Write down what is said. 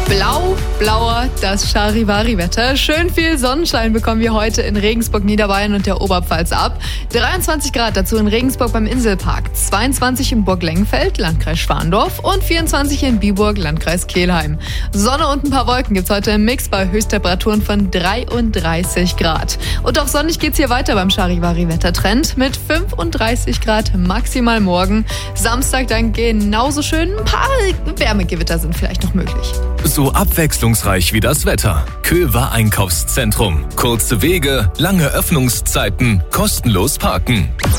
Blauer das Charivari-Wetter. Schön viel Sonnenschein bekommen wir heute in Regensburg, Niederbayern und der Oberpfalz ab. 23 Grad dazu in Regensburg beim Inselpark, 22 in Burg-Lengenfeld, Landkreis Schwandorf und 24 in Biburg, Landkreis Kelheim. Sonne und ein paar Wolken gibt's heute im Mix bei Höchsttemperaturen von 33 Grad. Und auch sonnig geht's hier weiter beim Charivari-Wettertrend mit 35 Grad maximal morgen. Samstag dann genauso schön. Ein paar Wärmegewitter sind vielleicht noch möglich. So abwechslungsreich wie das Wetter. Köver Einkaufszentrum. Kurze Wege, lange Öffnungszeiten, kostenlos parken.